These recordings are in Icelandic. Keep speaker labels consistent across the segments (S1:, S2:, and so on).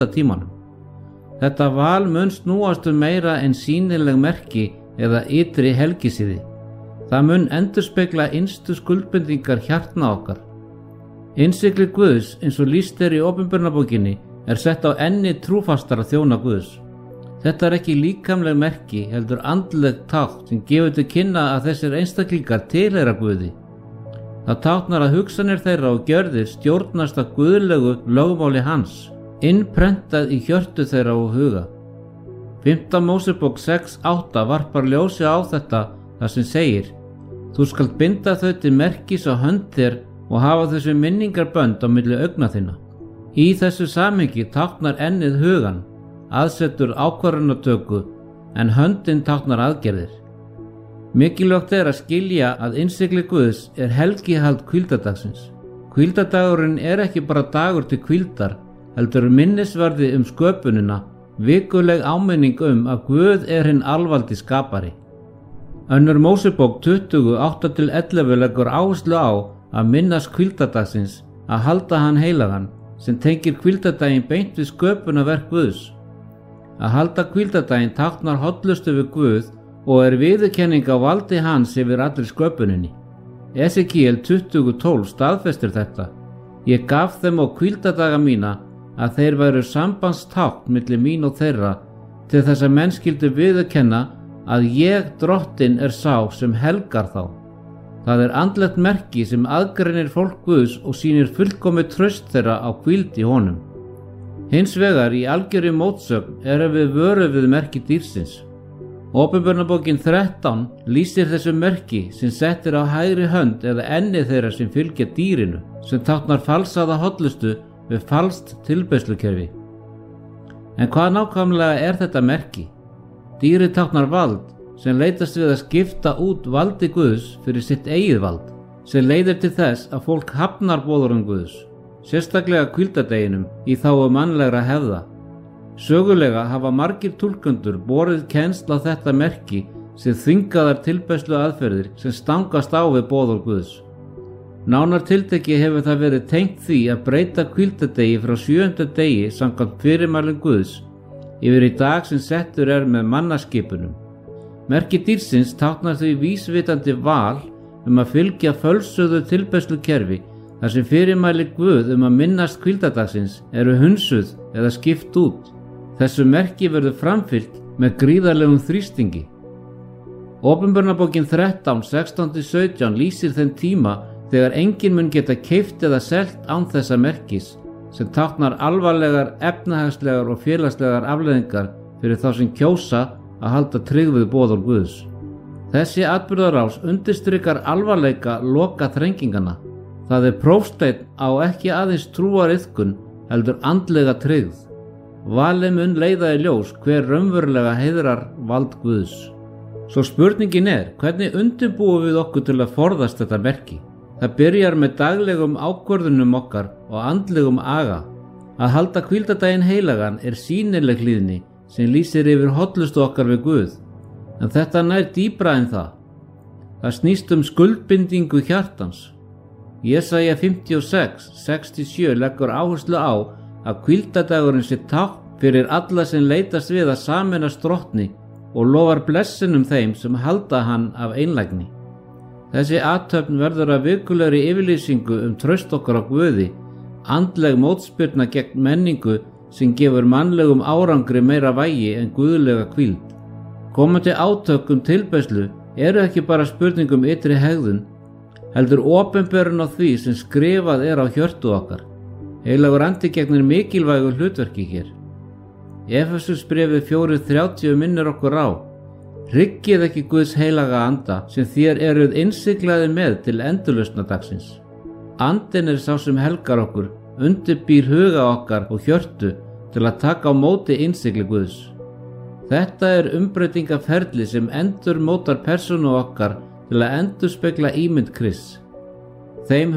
S1: tímanum. Þetta val mun snúast meira en sýnileg merki eða ytri helgisíði. Það mun endurspegla innstu skuldbindingar hjartna okkar. Innsigli Guðs, eins og lýst í Opinberunarbókinni, sett á enni trúfastara þjóna Guðs. Þetta ekki líkamleg merki, heldur andleg tákn sem gefur til kynna að þessir einstaklingar tilheyra Guði. Það táknar að hugsanir þeirra og gjörðir stjórnast af guðlegu lögmáli hans, innprentað í hjörtu þeirra og huga. 5. Mósebók 6:8 varpar ljósi á þetta þar sem segir: Þú skalt binda þau til merkis á hönd þér og hafa þessu minningarbönd á milli augna þinna. Í þessu samhengi táknar ennið hugan, aðsetur ákvarðanatöku, en höndin táknar aðgerðir. Mikilvægt að skilja að innsigli Guðs helgihald hvíldardagsins. Hvíldardagurinn ekki bara dagur til hvíldar, heldur minnisvarði sköpunina, vikuleg áminning að Guð hinn alvaldi skapari. Önnur Mósebók 20:8-11 leggur áherslu á að minnast hvíldardagsins, að halda hann heilagan, sem tengir hvíldardaginn beint við sköpunarverk Guðs. Að halda hvíldardaginn táknar hollustu við Guð og viðurkenning á valdi hans yfir allri sköpuninni. Esekiel 20:12 staðfestir þetta: Ég gaf þeim á hvíldardaga mína að þeir væru sambandstákn milli mín og þeirra, til þess að menn skyldu viðurkenna að ég, Drottinn, sá sem helgar þá. Það andlegt merki sem aðgreinir fólk Guðs og sýnir fullkomið traust þeirra á hvíld í honum. Hins vegar í algjörri mótsögn við vöru við merki dýrsins. Opinberunarbókin 13 lýsir þessu merki sem settir á hægri hönd eða enni þeirra sem fylgja dýrinu, sem táknar falsaða hollustu við falskt tilbeiðslukerfi. En hvað nákvæmlega þetta merki? Dýrið táknar vald, sem leitast við að skipta út valdi Guðs fyrir sitt eigið vald, sem leiðir til þess að fólk hafnar boðorðum Guðs, sérstaklega hvíldardeginum í þágu mannlegra hefða. Sögulega hafa margir túlkendur borið kennsl á þetta merki sem þvingaðar tilbeiðslu aðferðir sem stangast á við boðorð Guðs. Nánar tiltekið hefur það verið tengt því að breyta hvíldardegi frá 7. degi samkvæmt fyrirmælum Guðs yfir í dag sem settur með mannaskipunum. Merki dýrsins táknar því vísvitandi val að fylgja fölsuðu tilbeiðslukerfi þar sem fyrirmæli Guð að minnast hvíldardagsins hunsuð eða skipt út. Þessu merki verður framfylgt með gríðarlegum þrýstingi. Opinberunarbókin 13, 16-17 lýsir þeim tíma þegar enginn mun geta keypt eða selt án þessa merkis, sem táknar alvarlegar efnahagslegar og félagslegar afleiðingar fyrir þá sem kjósa að halda tryggð við boðorð Guðs. Þessi atburðarás undirstrikar alvarleika loka þrengingana. Það prófsteinn á ekki aðeins trúariðkun heldur andlega tryggð. Valið mun leiða í ljós hver raunverulega heiðrar vald Guðs. Svo spurningin hvernig undirbúum við okkur til að forðast þetta merki? Það byrjar með daglegum ákvörðunum okkar og andlegum aga. Að halda hvíldardaginn heilagan sýnileg hlýðni sem lýsir yfir hollustu okkar við Guð, en þetta nær dýpra en það. Það snýst skuldbindingu hjartans. Jesaja 56, 67 leggur áherslu á að hvíldardagurinn sé tákn fyrir alla sem leitast við að sameinast Drottni og lofar blessunum þeim sem halda hann af einlægni. Þessi athöfn verður að vikulegri yfirlýsingu traust okkar á Guði, andleg mótspyrna gegn menningu sem gefur mannlegum árangri meira vægi en guðlega hvíld. Komandi átök tilbeiðslu ekki bara spurning ytri hegðun, heldur opinberun á því sem skrifað á hjörtu okkar. Heilagur andi gegnir mikilvægu hlutverki hér. Efesusbréfið 4:30 minnir okkur á: Hryggið ekki Guðs heilaga anda sem þér eruð innsiglaðir með til endurlausnadagsins. Andinn sá sem helgar okkur, undirbýr huga okkar og hjörtu til að taka á móti innsigli Guðs. Þetta umbreytingaferli sem endurmótar persónu okkar til að endurspegla ímynd Krists. Þeim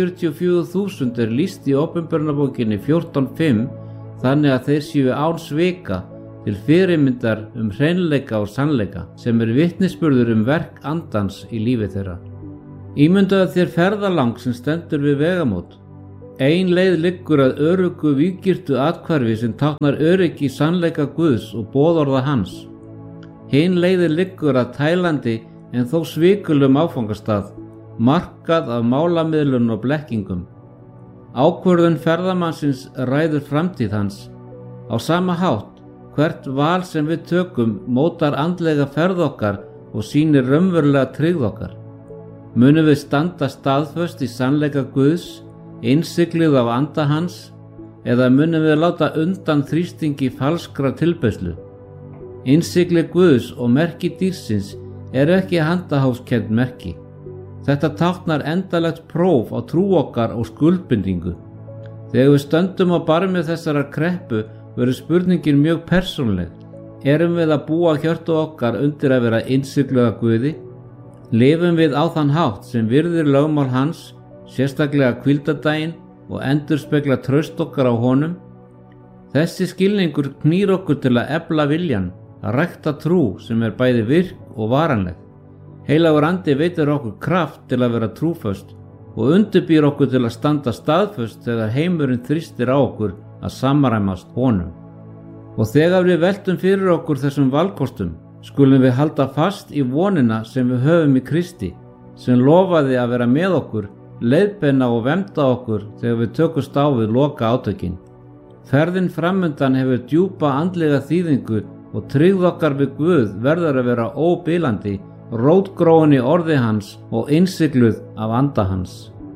S1: 144.000 lýst í Opinberunarbókinni 14:5 þannig að þeir séu án svika til fyrirmyndar hreinleika og sannleika sem vitnisburður verk andans í lífi þeirra. Ímyndaðu þér ferðalang sem stendur við vegamót. ein leið liggur að öruggu víggirtu athvarfi sem táknar öryggi sannleika Guðs og boðorða hans. Hin leiðin liggur að tælandi en þó svikulum áfangastað, markað af málamiðlun og blekkingum. Ákvörðun ferðamannsins ræður framtíð hans. Á sama hátt, hvert val sem við tökum mótar andlega ferð okkar og sýnir raunverulega tryggð okkar. Munum við standa staðföst í sannleika Guðs, innsiglið af anda hans, eða munum við láta undan þrýstingi falskra tilbeiðslu? Innsigli Guðs og merki dýrsins eru ekki handahófskennd merki. Þetta táknar endalegt próf á trú okkar og skuldbindingu. Þegar við stöndum á barmi þessarar kreppu verður spurningin mjög persónuleg. Erum við að búa hjörtu okkar undir að vera innsigluð af Guði? Lifum við á þann hátt sem virðir lögmál hans, sérstaklega hvíldardaginn, og endurspegla traust okkar á honum? Þessi skilningur knýr okkur til að efla viljan, að rækta trú sem er bæði virk og varanleg. Heilagur andi veitir okkur kraft til að vera trúföst og undirbýr okkur til að standa staðföst þegar heimurinn þrýstir á okkur að samræmast honum. Og þegar við veltum fyrir okkur þessum valkostum, skulum við halda fast í vonina sem við höfum í Kristi, sem lofaði að vera með okkur, leiðbeina og vernda okkur þegar við tökumst á við loka átökin. Ferðin framundan hefur djúpa andlega þýðingu og tryggð okkar við Guð verður að vera óbilandi, rótgróin í orði hans og innsigluð af anda hans.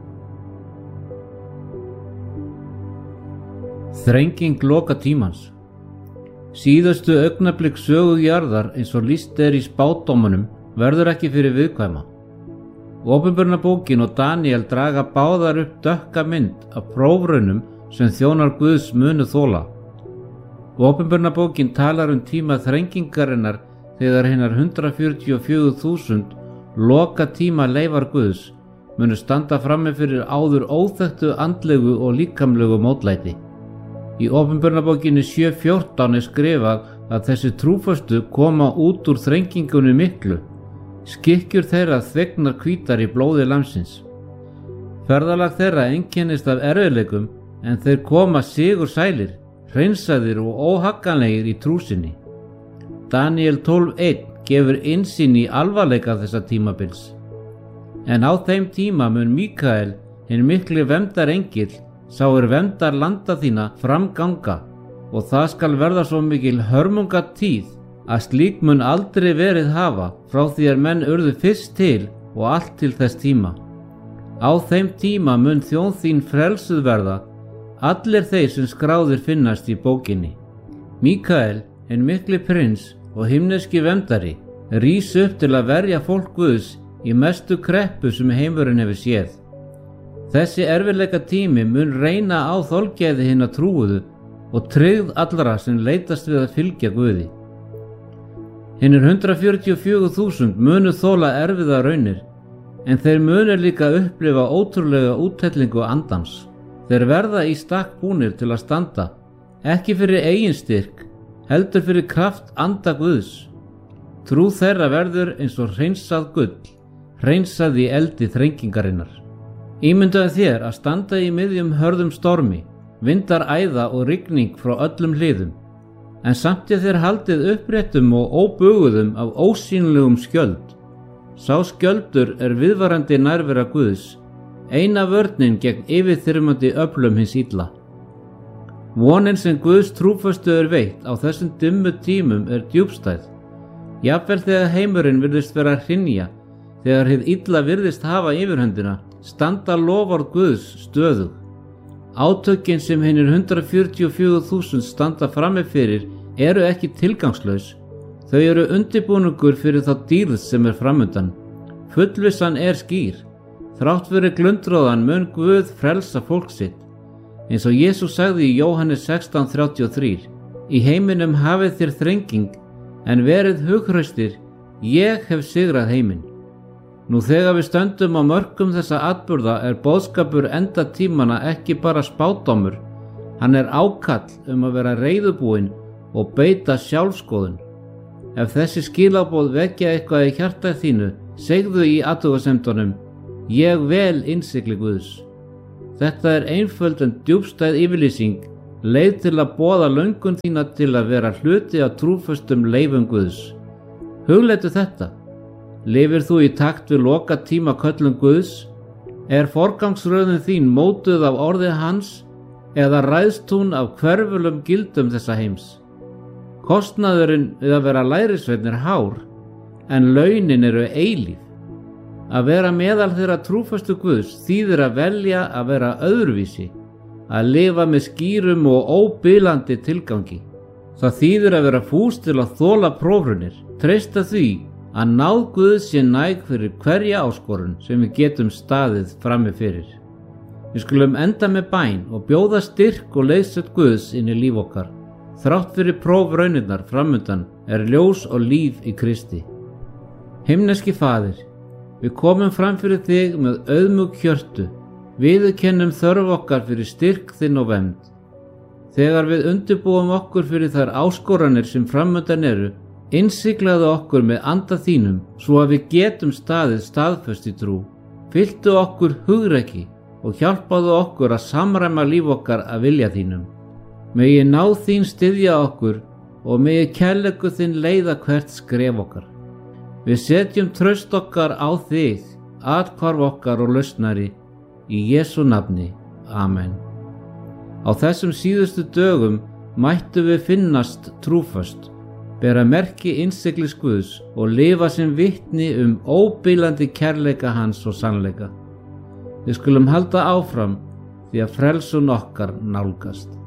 S1: Þrenging loka tímans. Síðustu augnablik sögu jarðar eins og lýst er í spádómunum verður ekki fyrir viðkvæma. Opinberunarbókin og Daniel draga báðar upp dökka mynd af prófraunum sem þjónar Guðs munu þola. Opinberunarbókin talar tíma þrengingarinnar þegar hinar 144.000 loka tíma leifar Guðs munu standa frammi fyrir áður óþekktu andlegu og líkamlegu mótlæti. Í Opinberunarbókinni 7:14 er skrifað að þessi trúföstu koma út úr þrengingunni miklu, skikkjur þeirra þvegnar hvítar í blóði lamsins. Ferðalag þeirra einkennist af erfiðleikum en þeir koma sigursælir, hreinsaðir og óhagganlegir í trú sinni. Daniel 12:1 gefur innsýn í alvarleika þessa tímabils. En á þeim tíma mun Míkael, hinn mikli verndarengill, sá verndar landa þína framganga, og það skal verða svo mikil hörmungatíð að slík mun aldrei verið hafa frá því að menn urðu fyrst til og allt til þess tíma. Á þeim tíma mun þjóð þín frelsuð verða, allir þeir sem skráðir finnast í bókinni. Míkael, hinn mikli prins og himneski verndari, rís upp til að verja fólk Guðs í mestu kreppu sem heimurinn hefur séð. Þessi erfiðleika tími mun reyna á þolgæði hinna trúuðu og tryggð allra sem leitast við að fylgja Guði. Hinnir 144.000 munu þola erfiða raunir, en þeir munu líka upplifa ótrúlega úthellingu andans. Þeir verða í stakk búnir til að standa, ekki fyrir eigin styrk, heldur fyrir kraft anda Guðs. Trú þeirra verður eins og hreinsað gull, hreinsað í eldi þrengingarinnar. Ímyndaðu þér að standa í miðjum hörðum stormi, vindar æða og rigning frá öllum hliðum, en samt þér haldið uppréttum og óbuguðum af ósýnilegum skjöld. Sá skjöldur er viðvarandi nærvera Guðs, eina vörnin gegn yfirþyrmandi öflum hins illa. Vonin sem Guðs trúföstu er veitt á þessum dimmu tímum er djúpstæð. Jafnvel þegar heimurinn virðist vera að hrynja, þegar hið illa virðist hafa yfirhöndina, standa loforð Guðs stöðug. Átökin sem hinir 144.000 standa frammi fyrir eru ekki tilgangslaus. Þau eru undirbúningur fyrir þá dýrð sem er framundan. Fullvissan er skýr. Þrátt fyrir glundróðan mun Guð frelsa fólk sitt. Eins og Jesús sagði í Jóhannes 16:33: Í heiminum hafið þér þrenging, en verið hughraustir, ég hef sigrað heiminn. Nú þegar við stöndum á mörkum þessa atburða er boðskapur enda tímana ekki bara spádómur, hann er ákall að vera reiðubúinn og beita sjálfskoðun. Ef þessi skilaboð vekja eitthvað í hjarta þínu, segðu í athugasemdunum: Ég vel innsigli Guðs. Þetta er einföld en djúpstæð yfirlýsing, leið til að boða löngun þína til að vera hluti af trúföstum leifum Guðs. Hugleitu þetta. Lifir þú í takt við lokatíma köllun Guðs? Er forgangsröðin þín mótuð af orði hans eða ræðst hún af hverfulum gildum þessa heims? Kostnaðurinn við að vera lærisveinn er hár, en launin eru eilíf. Að vera meðal þeirra trúföstu Guðs þýðir að velja að vera öðruvísi, að lifa með skýrum og óbilandi tilgangi. Það þýðir að vera fús til að þola prófraunir, treysta því að náð Guðs sé næg fyrir hverja áskorun sem við getum staðið frammi fyrir. Við skulum enda með bæn og bjóða styrk og leiðsögn Guðs inn í líf okkar. Þrátt fyrir prófraunirnar framundan er ljós og líf í Kristi. Himneski Faðir, við komum fram fyrir þig með auðmjúk hjörtu, viðurkennum þörf okkar fyrir styrk þinn og vernd. Þegar við undirbúum okkur fyrir þær áskoranir sem framundan eru, innsiglaðu okkur með anda þínum svo að við getum staðið staðföst í trú. Fylltu okkur hugrekki og hjálpaðu okkur að samræma líf okkar að vilja þínum. Megi náð þín styðja okkur og megi kærleikur þinn leiða hvert skref okkar. Við setjum traust okkar á þig, athvarf okkar og lausnari, í Jesú nafni. Amen. Á þessum síðustu dögum mættu við finnast trúföst, bera merki innsiglis Guðs og lifa sem vitni óbilandi kærleika hans og sannleika. Við skulum halda áfram því að frelsun okkar nálgast.